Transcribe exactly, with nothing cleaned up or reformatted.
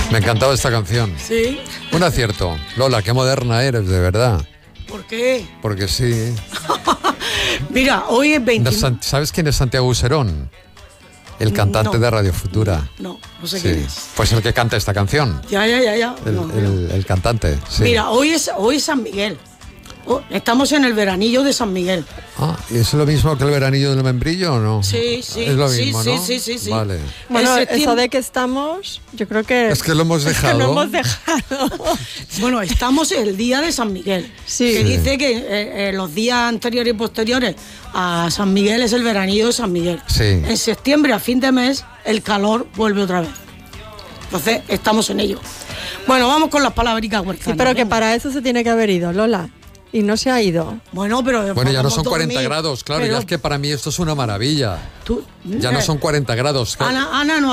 Me encantaba esta canción. Sí. Un acierto. Lola, qué moderna eres, de verdad. ¿Por qué? Porque sí. Mira, hoy es veinte. ¿Sabes quién es Santiago Userón? El cantante No. de Radio Futura. No, no sé Sí. quién es. Pues el que canta esta canción. Ya, ya, ya, ya. El, No, el- el cantante, sí. Mira, hoy es, hoy es San Miguel. Oh, estamos en el veranillo de San Miguel. Ah, ¿y es lo mismo que el veranillo del membrillo o no? Sí, sí, Es lo sí, mismo, sí, ¿no? sí, sí, sí. Vale. Bueno, En septiembre- eso de que estamos, yo creo que... Es que lo hemos es que dejado. lo hemos dejado. Bueno, estamos el día de San Miguel. Sí. Que Sí. dice que eh, eh, los días anteriores y posteriores a San Miguel es el veranillo de San Miguel. Sí. En septiembre, a fin de mes, el calor vuelve otra vez. Entonces, estamos en ello. Bueno, vamos con las palabricas huertanas. Sí, pero que venga. para eso se tiene que haber ido, Lola. Y no se ha ido. Bueno, pero... Bueno, ya no podemos son cuarenta dormir, grados, claro, pero ya es que para mí esto es una maravilla. tú- Ya no eh, son cuarenta grados. Ana, Ana no